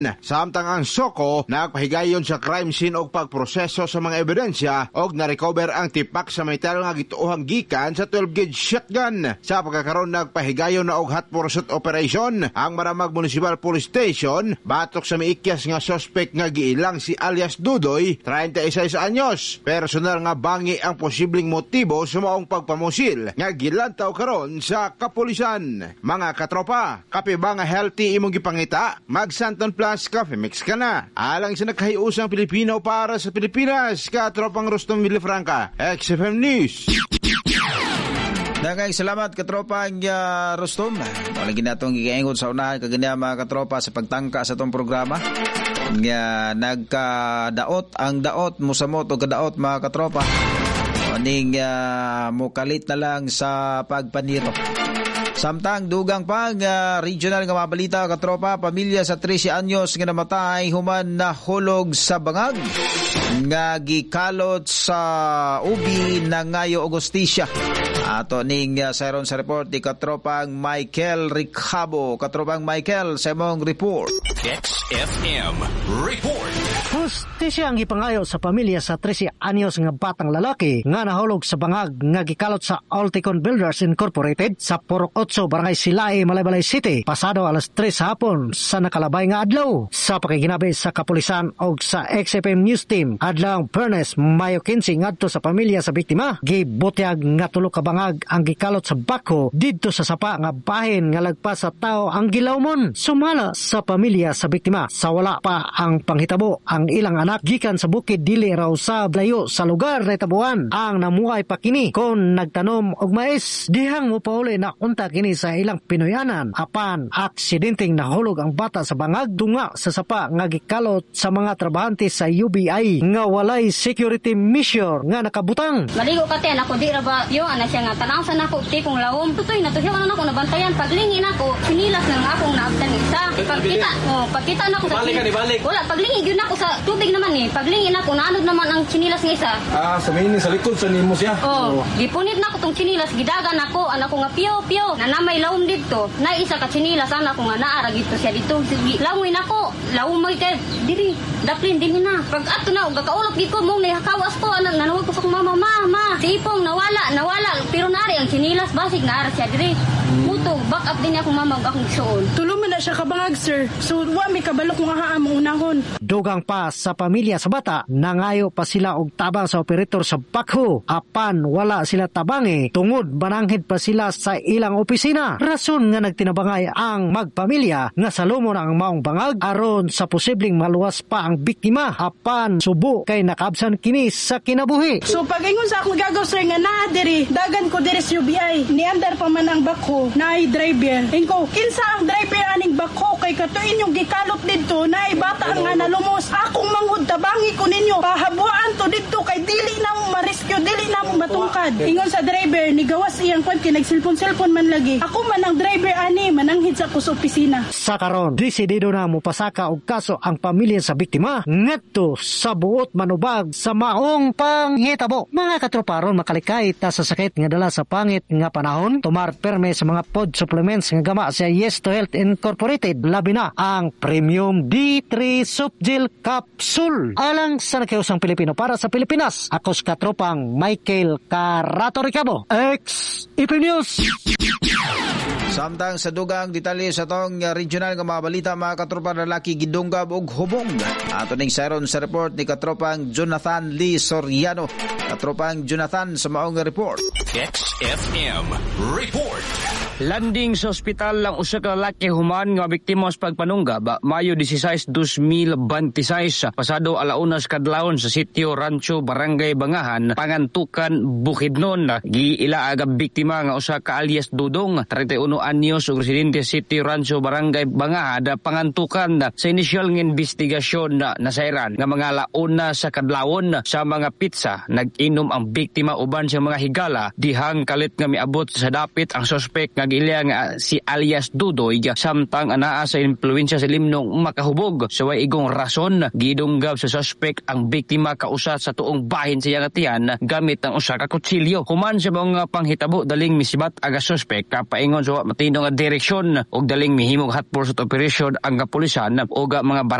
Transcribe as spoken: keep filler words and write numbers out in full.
Samtang ang Soko nagpahigayon sa crime scene og pagproseso sa mga ebidensya og na-recover ang tipak sa metal nga gituohang gikan sa twelve gauge shotgun. Sa pagkakaroon nagpahigayon na og hot pursuit operation ang Maramag Municipal Police Station batok sa miikyas nga suspect nga giilang si alias Dudoy, thirty-six anyos. Personal nga bangi ang posibleng motibo sa maong pagpamusil nga gilantaw karon sa kapulisan. Mga katropa, kape ba nga healthy imong gipangita? Mag Santon Plus Coffee Mix ka na. Alang sa nagkahiusang Pilipino para sa Pilipinas, katropang Rustom Villafranca, X F M News. Daghang salamat katropang uh, Rustom. Wala ginatong gigaingon sa unahan kaganya mga katropa sa pagtangka sa itong programa. Nga nagkadaot ang daot musamot o kadaot mga katropa. Aning uh, mukalit na lang sa pagpaniro. Samtang dugang pang uh, regional nga mabalita katropa, pamilya sa thirteen anyos nga namatay human na hulog sa bangag nga gikalot sa ubi ng Ngayo Augustisya. Ato ning uh, sayron sa report ni katropang Michael Ricabo. Katropang Michael, sa mong report. X F M Report. Hustisya ang ipangayo sa pamilya sa thirteen anyos nga batang lalaki nga nahulog sa bangag nga gikalot sa Alticon Builders Incorporated sa Purok eight, Barangay Silay, Malaybalay City, pasado alas tres hapon sa nakalabay nga adlaw. Sa pakiginabi sa kapulisan o sa X F M News Team, adlang Pernes, Mayo fifteen ngadto sa pamilya sa biktima, gibutyag nga tulo ka bangag ang gikalot sa bako didto sa sapa nga bahin nga lagpas sa tao ang gilawmon. Sumala sa pamilya sa biktima, sa wala pa ang panghitabo, ang ilang anak gikan sa bukid dili raw sa layo sa lugar na tabuan ang namuhay pa kini kon nagtanom og mais. Dihang mo pauli na unta kini sa ilang Pinoyanan apan aksidenteng nahulog ang bata sa bangag dunga sa sapa nga gikalot sa mga trabahante sa U B I nga walay security measure nga nakabutang. Maligo ka ten ako di ra ba yo ana siya nga tanaw sa nako tipong lawom tutoy natuyo ana nako nabantayan paglingi nako sinilas nang akong naabtan isa pagkita oh pagkita nako sa balik ka balik wala paglingi gyud nako sa tubig naman ni paglingi nako naanod naman ang sinilas nga isa ah sa main sa likod sa nimo siya oh gipunit nako tong sinilas gidagan nako ana ko nga piyo piyo na namay lawom didto na isa ka sinilas ana ko nga naara gito siya dito lawoy nako lawom may kay diri daplin din na pag ato na gakaulot gid ko mo ni hakawas ko ana nanuwag ko sa mama mama tipong nawala nawala pero nari ang sinilas basig naara siya diri muto back up din akong mama akong suon tulo man na siya kabangag sir so wa mi kabalo kung haa mo unahon. Dugang pa sa pamilya sa bata, nangayo pa sila og tabang sa operator sa bakho. Apan wala sila tabangi, tungod bananghid pa sila sa ilang opisina. Rason nga nagtinabangay ang magpamilya nga salumon ang maong bangag aron sa posibleng maluwas pa ang biktima. Apan subo kay nakabsan kini sa kinabuhi. So pag-ingon sa akong gagaw sir nga naa diri, dagan ko diri sa U B I. Niandar pa man ang bakho, naay driver. Ingko, kinsa ang driver aning bakho kay katuin yung gikalot didto, naay bata nga nalumos. Akong manghud tabangi ko ninyo. Pahabuan to didto kay dili na mo ma-rescue, dili na mo matungkad. Ingon sa driver, ni gawas iyang kwan kay nagsilpon-silpon man lagi. Ako man ang driver ani, mananghid sa kus opisina. Sa karon, desidido na mo pasaka og kaso ang pamilya sa biktima ngadto sa buot manubag sa maong panghitabo. Mga katroparon makalikay ta sa sakit nga dala sa pangit nga panahon, tumar perme sa mga pod supplements nga gama sa Yes to Health Incorporated, labi na ang Premium D three Subgel Capsule. Alang sa nakiusang Pilipino para sa Pilipinas, ako sa katropang Michael Carato Ricabo, X E P News. Samtang sa dugang detalye sa tong uh, regional nga mga balita, mga katropa lalaki gidunggab og hubong. Ato ning sayron sa report ni katropang Jonathan Lee Soriano. Katropang Jonathan sa maong report. X F M Report. Landing sa ospital lang usa ka lalaki human nga biktima sa pagpanunggab Mayo sixteen, twenty twenty-six pasado alaunas kadlawon sa sitio Rancho Barangay Bangahan, Pangantukan, Bukidnon. Giila aga biktima nga usa ka alias Dudong, thirty-one anyos ug residente sitio Rancho Barangay Bangahan, Pangantukan. Sa inisyal nga investigasyon na nasayran nga mga launa sa kadlawon sa mga pizza nag-inom ang biktima uban sa mga higala dihang kalit nga miabot sa dapit ang suspect nga pag-ilya nga si alias Dudoy samtang anaa sa impluwensya sa limnong makahubog. Sa way igong rason, gidunggab sa suspect ang biktima kausat sa tuong bahin sa iyang atiyan gamit ang usa ka kutsilyo. Human sa mga panghitabo daling misibat aga suspect kapaingon sa matino nga direksyon og daling mihimog hot pursuit operation ang kapulisan og mga